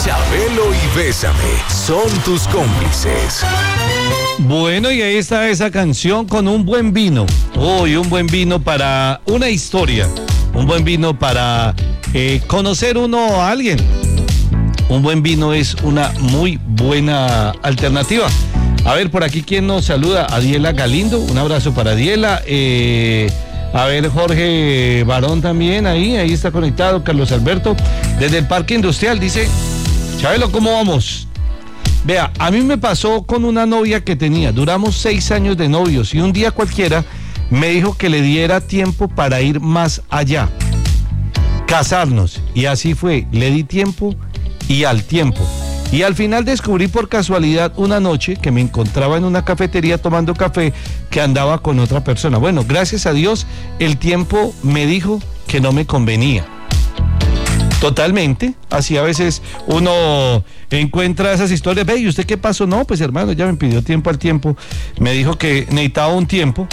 Chabelo y Bésame son tus cómplices. Bueno, y ahí está esa canción con un buen vino. Hoy un buen vino para una historia. Un buen vino para conocer uno a alguien. Un buen vino es una muy buena alternativa. A ver, por aquí, ¿quién nos saluda? Adiela Galindo, un abrazo para Adiela. A ver, Jorge Barón también, ahí está conectado. Carlos Alberto, desde el Parque Industrial, dice: Chabelo, ¿cómo vamos? Vea, a mí me pasó con una novia que tenía, duramos 6 años de novios, y un día cualquiera me dijo que le diera tiempo para ir más allá, casarnos, y así fue, le di tiempo y al tiempo. Y al final descubrí por casualidad una noche que me encontraba en una cafetería tomando café que andaba con otra persona. Bueno, gracias a Dios, el tiempo me dijo que no me convenía. Totalmente, así a veces uno encuentra esas historias. Ve, ¿y usted qué pasó? No, pues hermano, ya me pidió tiempo al tiempo, me dijo que necesitaba un tiempo.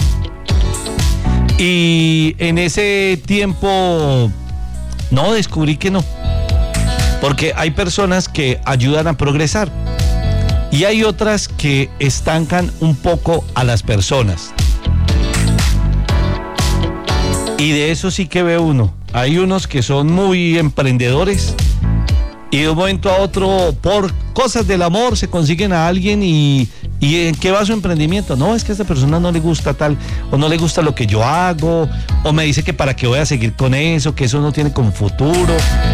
Y en ese tiempo, no, descubrí que no. Porque hay personas que ayudan a progresar y hay otras que estancan un poco a las personas. Y de eso sí que ve uno. Hay unos que son muy emprendedores y de un momento a otro, por cosas del amor, se consiguen a alguien y ¿en qué va su emprendimiento? No, es que a esta persona no le gusta tal, o no le gusta lo que yo hago, o me dice que para qué voy a seguir con eso, que eso no tiene como futuro.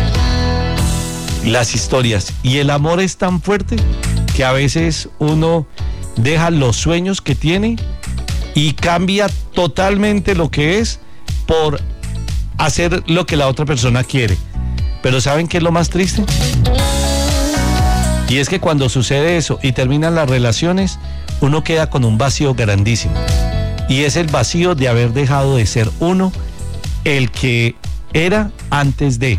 Las historias y el amor es tan fuerte que a veces uno deja los sueños que tiene y cambia totalmente lo que es por hacer lo que la otra persona quiere. Pero ¿saben qué es lo más triste? Y es que cuando sucede eso y terminan las relaciones, uno queda con un vacío grandísimo. Y es el vacío de haber dejado de ser uno el que era antes de.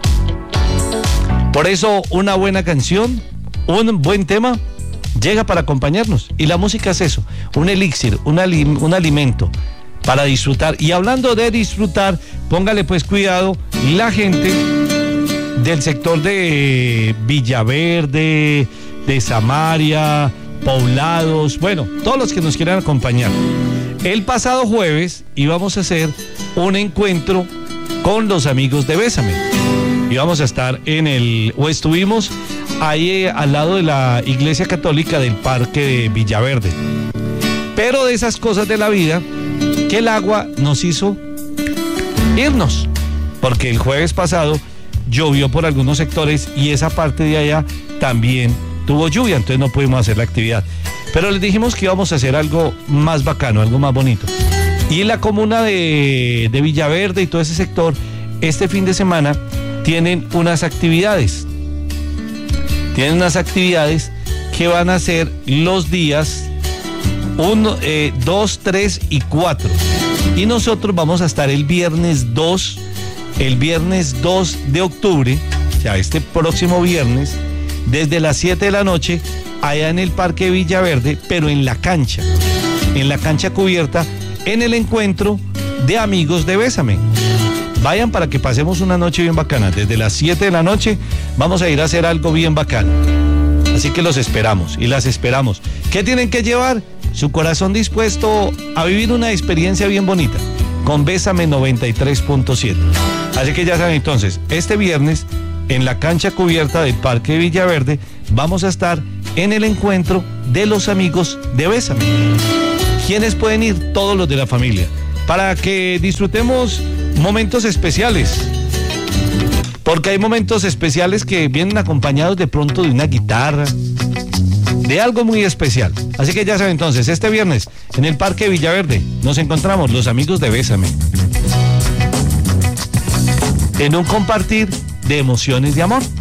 Por eso una buena canción, un buen tema, llega para acompañarnos. Y la música es eso, un elixir, un alimento para disfrutar. Y hablando de disfrutar, póngale pues cuidado la gente del sector de Villaverde, de Samaria, Poblados, bueno, todos los que nos quieran acompañar. El pasado jueves íbamos a hacer un encuentro con los amigos de Bésame. Íbamos a estar estuvimos ahí al lado de la Iglesia Católica del Parque de Villaverde. Pero de esas cosas de la vida, que el agua nos hizo irnos, porque el jueves pasado llovió por algunos sectores y esa parte de allá también tuvo lluvia, entonces no pudimos hacer la actividad. Pero les dijimos que íbamos a hacer algo más bacano, algo más bonito. Y en la comuna de Villaverde y todo ese sector, este fin de semana tienen unas actividades. Tienen unas actividades que van a ser los días 1, 2, 3 y 4. Y nosotros vamos a estar el viernes 2 de octubre, o sea, este próximo viernes, desde las 7 de la noche, allá en el Parque Villaverde, pero en la cancha cubierta, en el encuentro de amigos de Bésame. Vayan para que pasemos una noche bien bacana. Desde las 7 de la noche vamos a ir a hacer algo bien bacano. Así que los esperamos y las esperamos. ¿Qué tienen que llevar? Su corazón dispuesto a vivir una experiencia bien bonita con Bésame 93.7. Así que ya saben, entonces, este viernes en la cancha cubierta del Parque Villaverde vamos a estar en el encuentro de los amigos de Bésame. ¿Quiénes pueden ir? Todos los de la familia, para que disfrutemos momentos especiales, porque hay momentos especiales que vienen acompañados de pronto de una guitarra, de algo muy especial. Así que ya saben, entonces, este viernes en el Parque Villaverde nos encontramos los amigos de Bésame en un compartir de emociones de amor.